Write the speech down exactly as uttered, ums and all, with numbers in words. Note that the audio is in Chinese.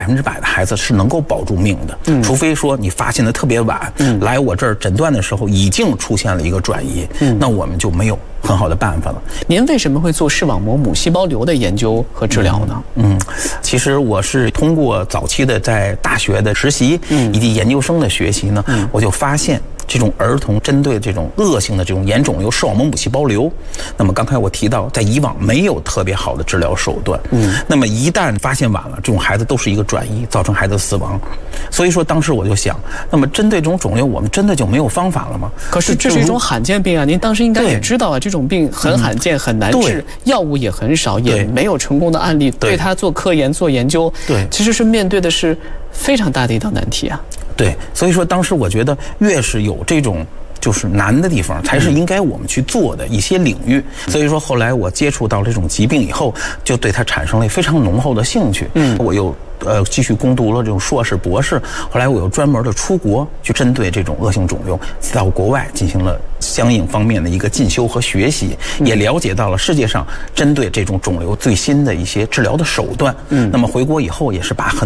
百分之百的孩子是能够保住命的，嗯，除非说你发现的特别晚，嗯，来我这儿诊断的时候已经出现了一个转移，嗯，那我们就没有很好的办法了。 您为什么会做视网膜母细胞瘤的研究和治疗呢？ 嗯，其实我是通过早期的在大学的实习，嗯，以及研究生的学习呢，嗯，我就发现这种儿童针对这种恶性的这种眼肿瘤视网膜母细胞瘤，那么刚才我提到，在以往没有特别好的治疗手段，嗯，那么一旦发现晚了，这种孩子都是一个转移，造成孩子死亡。所以说，当时我就想，那么针对这种肿瘤，我们真的就没有方法了吗？ 可是这是一种罕见病啊，您当时应该也知道啊，这种病很罕见，很难治，药物也很少，也没有成功的案例，对它做科研、做研究，对，其实是面对的是非常大的一道难题啊。 对，所以说当时我觉得，越是有这种就是难的地方，才是应该我们去做的一些领域。所以说后来我接触到这种疾病以后，就对它产生了非常浓厚的兴趣。嗯，我又呃继续攻读了这种硕士、博士。后来我又专门的出国去针对这种恶性肿瘤，到国外进行了相应方面的一个进修和学习，也了解到了世界上针对这种肿瘤最新的一些治疗的手段。嗯，那么回国以后也是把很